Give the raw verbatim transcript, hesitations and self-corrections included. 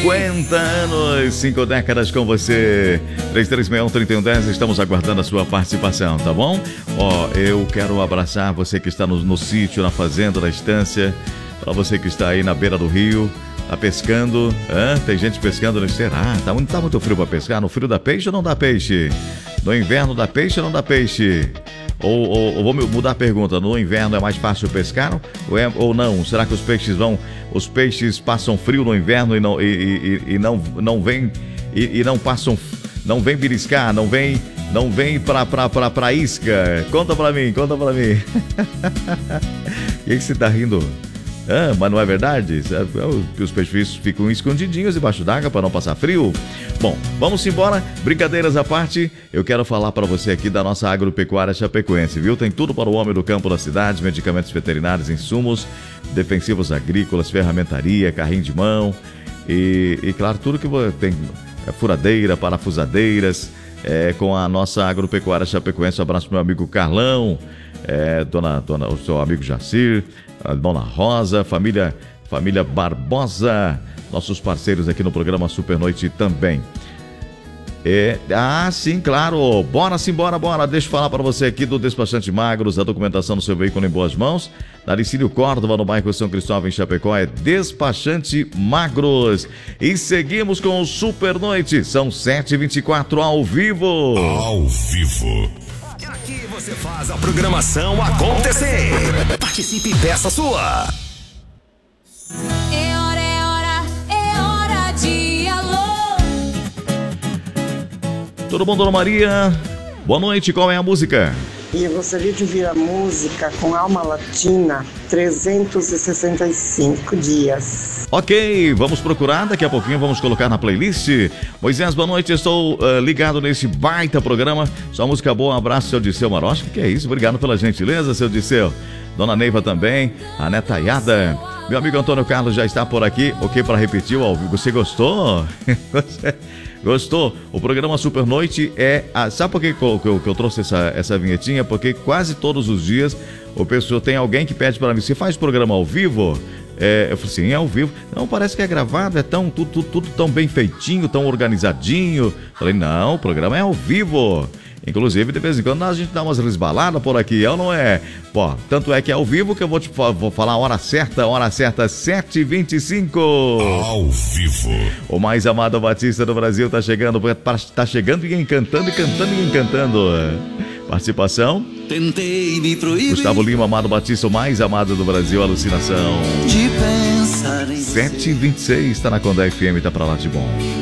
cinquenta anos, cinco décadas com você. três três seis um, três um um zero, estamos aguardando a sua participação, tá bom? Ó, eu quero abraçar você que está no, no sítio, na fazenda, na estância, para você que está aí na beira do rio, tá pescando. Hã? Tem gente pescando no será? Tá, tá muito frio para pescar? No frio dá peixe ou não dá peixe? No inverno dá peixe ou não dá peixe? Ou, ou, ou vou mudar a pergunta, no inverno é mais fácil pescar ou, é, ou não? Será que os peixes vão, os peixes passam frio no inverno e não, e, e, e não, não vem e, e não passam, não vem beliscar, não vem, não vem pra, pra, pra, pra isca? Conta pra mim, conta pra mim. O que você tá rindo? Ah, mas não é verdade? Os peixes ficam escondidinhos debaixo d'água para não passar frio. Bom, vamos embora. Brincadeiras à parte, eu quero falar para você aqui da nossa agropecuária chapecoense, viu? Tem tudo para o homem do campo da cidade, medicamentos veterinários, insumos, defensivos agrícolas, ferramentaria, carrinho de mão e, e claro, tudo que tem, é, furadeira, parafusadeiras, é, com a nossa agropecuária chapecoense. Um abraço pro meu amigo Carlão, é, dona, dona, o seu amigo Jacir, a dona Rosa, família, família Barbosa, nossos parceiros aqui no programa Super Noite também. É, ah, sim, claro. Bora sim, bora, bora. Deixa eu falar para você aqui do Despachante Magros, a documentação do seu veículo em boas mãos. Na Licínio Córdova, no bairro São Cristóvão, em Chapecó, é Despachante Magros. E seguimos com o Super Noite. São sete e vinte e quatro ao vivo. Ao vivo. Aqui você faz a programação acontecer. Participe e peça sua. É hora, é hora, é hora de alô. Todo mundo, Dona Maria. Boa noite, qual é a música? E eu gostaria de ouvir a música com Alma Latina, trezentos e sessenta e cinco dias. Ok, vamos procurar, daqui a pouquinho vamos colocar na playlist. Moisés, boa noite, estou uh, ligado nesse baita programa. Só música boa, um abraço, seu Disseu Marocha. Que é isso, obrigado pela gentileza, seu Disseu. Dona Neiva também, a neta Yada. Meu amigo Antônio Carlos já está por aqui. Ok, para repetir o ao vivo, você gostou? Você... Gostou? O programa Super Noite é... A... Sabe por que eu, que eu, que eu trouxe essa, essa vinhetinha? Porque quase todos os dias o pessoal tem alguém que pede para mim: você faz programa ao vivo? É, eu falei assim, é ao vivo. Não, parece que é gravado, é tão, tudo, tudo, tudo tão bem feitinho, tão organizadinho. Falei, não, o programa é ao vivo. Inclusive, de vez em quando a gente dá umas resbaladas por aqui, é ou não é? Pô, tanto é que é ao vivo que eu vou te vou falar a hora certa, hora certa, sete e vinte e cinco. Ao vivo. O mais amado Batista do Brasil tá chegando, tá chegando e encantando, e cantando e encantando. Participação? Tentei me proibir. Gustavo Lima, amado Batista, o mais amado do Brasil, alucinação. De pensar em sete e vinte e seis, tá na Condé F M, tá pra lá de bom.